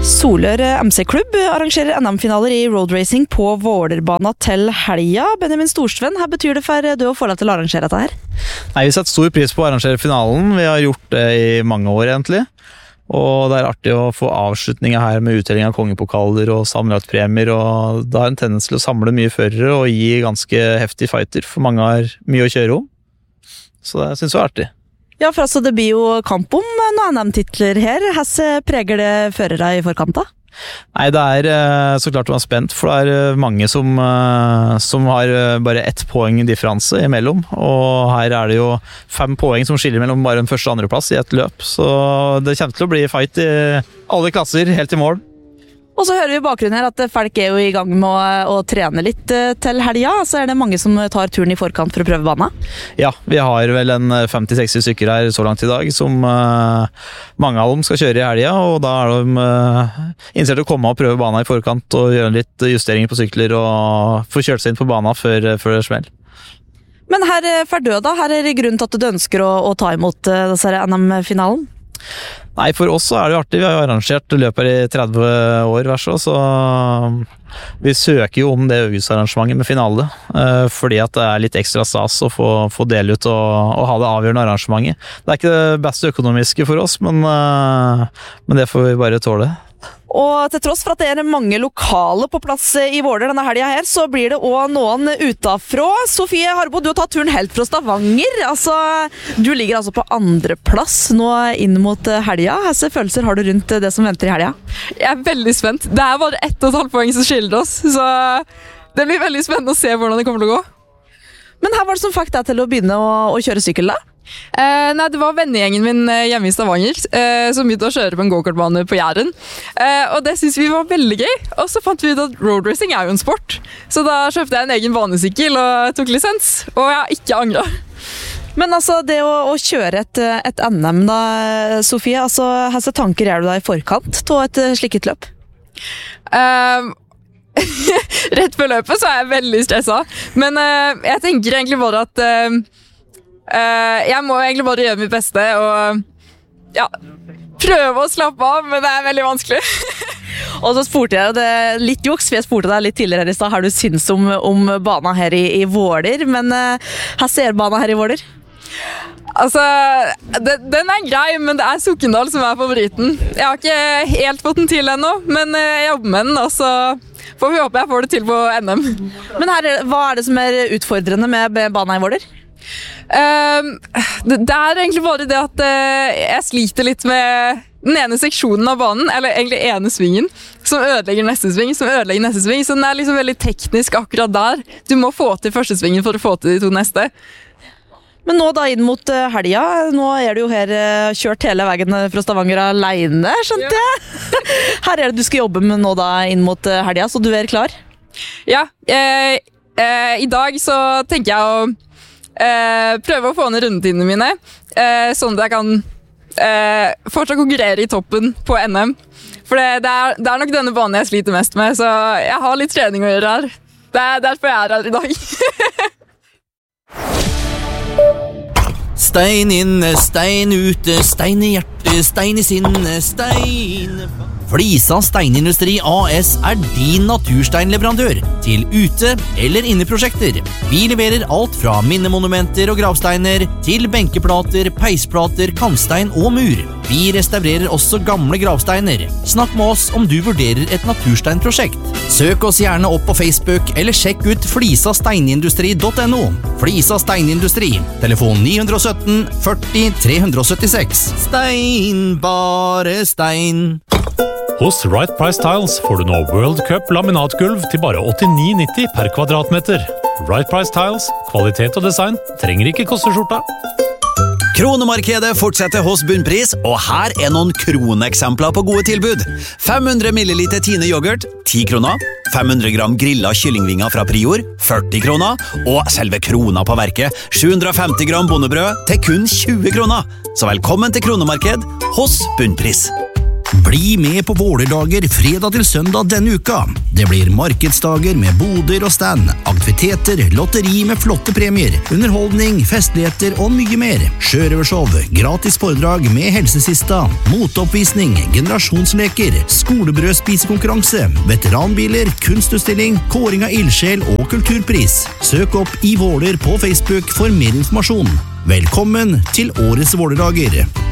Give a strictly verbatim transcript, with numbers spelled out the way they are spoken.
Solør M C-klubb arrangerer N M-finaler i roadracing på Vålerbana til helga. Benjamin Storsven, hva betyr det for du å få deg til å arrangere dette her? Nei, vi setter stor pris på å arrangere finalen. Vi har gjort det i mange år egentlig. Og det er artig å få avslutninger her med utdeling av kongepokaler og sammenlagt premier. Og det har en tendens til å samle mye førere og gi ganske heftig fighter, for mange har mye å kjøre om. Så det synes jeg er artig. Ja, for altså det blir jo kamp om noen N M-titler her. Hvordan preger det førere i forkant da? Nei, det er så klart man er spent, for det er mange som, som har bare ett poeng differanse imellom, og her er det jo fem poeng som skiller mellom bare en første og andre plass i et løp, så det kommer til å bli fight i alle klasser helt i mål. Og så hører vi i bakgrunnen her at folk er jo i gang med å, å trene litt til helga, så er det mange som tar turen i forkant for å prøve banen? Ja, vi har vel en femti til seksti stykker her så langt i dag, som uh, mange av dem skal kjøre i helga, og da er de uh, innstilt å komme og prøve banen i forkant og gjøre litt justeringer på sykler og få kjørt seg inn på banen før, før det smell. Men her for døda, her er det grunn til at du ønsker å, å ta imot uh, disse N M-finalen? Nei, for oss så er det jo artig. Vi har jo arrangert løp her i tretti år, så, så vi søker jo om det øvelsesarrangementet med finale, fordi at det er litt ekstra stas å få, få dele ut og, og ha det avgjørende arrangementet. Det er ikke det beste økonomiske for oss, men, men det får vi bare tåle. Og til tross for at det er mange lokale på plass i Våler denne helga her, så blir det også noen utenfra. Sofie Harbo, du har tatt turen helt fra Stavanger. Altså, du ligger altså på andre plass nå inn mot helga. Hvilke følelser har du rundt det som venter i helga? Jeg er veldig spent. Det er bare ett og et halvt poeng som skiller oss, så det blir veldig spennende å se hvordan det kommer til å gå. Men her var det som fikk deg til å begynne å, å kjøre sykkel da? Eh, nei, det var vennegjengen min hjemme i Stavanger eh, som begynte å kjøre på en go-kartbane på Jæren. Eh, og det synes vi var veldig gøy. Og så fant vi ut at roadracing er jo en sport. Så da kjøpte jeg en egen banesykkel og tok lisens. Og jeg har ikke angret. Men altså, det å, å kjøre et, et N M da, Sofie, altså, hvilke tanker er du da i forkant til et slikt løp? Eh, rett før løpet så er jeg veldig stresset. Men eh, jeg tenker egentlig bare at eh, Uh, jeg må egentlig bare gjøre mitt beste og ja, prøve å slappe av, men det er veldig vanskelig. Og så spurte jeg det litt juks, for jeg spurte deg litt tidligere her i sted, har du syns om, om banen her i, i Våler, men uh, hva ser banen her i Våler? Altså, det, den er grei, men det er Sokndal som er favoritten. Jeg har ikke helt fått den til ennå, men uh, jeg jobber med den, og så får vi håpe jeg får det til på N M. Men her, hva er det som er utfordrende med, med banen i Våler? Um, det, det er egentlig bare det at uh, jeg sliter litt med den ene seksjonen av banen, eller egentlig ene svingen, som ødelegger neste sving, som ødelegger neste sving, så den er liksom veldig teknisk akkurat der. Du må få til første svingen for å få til de to neste. Men nå da inn mot uh, helga, nå er du jo her uh, kjørt hele veien fra Stavanger alene, skjønte ja. jeg? Her er det du skal jobbe med nå da inn mot uh, helga, så du er klar? Ja, uh, uh, i dag så tenker jeg å Uh, prøve å få ned rundetidene mine, uh, sånn at jeg kan uh, fortsatt konkurrere i toppen på N M. For det, det, er, det er nok denne banen jeg sliter mest med, så jeg har litt trening å gjøre her. Det er derfor jeg er her i dag. Stein inne, stein ute, stein i hjertet, stein i sinne, stein... Flisa Steinindustri A S er din natursteinleverandør til ute- eller inneprosjekter. Vi leverer alt fra minnemonumenter og gravsteiner til benkeplater, peisplater, kantstein og mur. Vi restaurerer også gamle gravsteiner. Snakk med oss om du vurderer et natursteinprosjekt. Søk oss gjerne opp på Facebook eller sjekk ut flisa steinindustri punktum no. Flisa Steinindustri, telefon ni syv førti tre syttiseks. Stein, bare stein. Hos Right Price Tiles får du nå World Cup laminatgulv til bare åttini nitti per kvadratmeter. Right Price Tiles, kvalitet og design trenger ikke koste skjorta. Kronemarkedet fortsetter hos Bunnpris, og her er noen kroneksempler på gode tilbud. fem hundre milliliter Tine yoghurt, ti kroner. fem hundre gram grillet kyllingvinger fra Prior, førti kroner. Og selve krona på verket, sju hundre femti gram bondebrød til kun tjue kroner. Så velkommen til Kronemarked hos Bunnpris. Bli med på Vålerdager fredag til søndag denne uka. Det blir markedsdager med boder og stand, aktiviteter, lotteri med flotte premier, underholdning, festligheter og mye mer. Sjørøvershow, gratis foredrag med helsesista, moteoppvisning, generasjonsleker, skolebrødspisekonkurranse, veteranbiler, kunstutstilling, kåring av ildsjel og kulturpris. Søk opp i Våler på Facebook for mer informasjon. Velkommen til årets Vålerdager.